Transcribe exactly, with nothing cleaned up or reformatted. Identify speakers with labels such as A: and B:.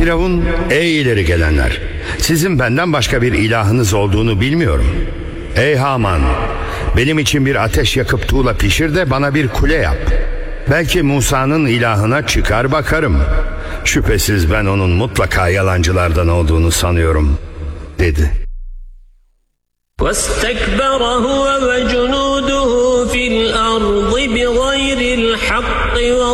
A: Firavun, ey ileri gelenler, sizin benden başka bir ilahınız olduğunu bilmiyorum. Ey Haman, benim için bir ateş yakıp tuğla pişir de bana bir kule yap. Belki Musa'nın ilahına çıkar bakarım. Şüphesiz ben onun mutlaka yalancılardan olduğunu sanıyorum, dedi.
B: وَاسْتَكْبَرَ هُوَ وَجُنُودُهُ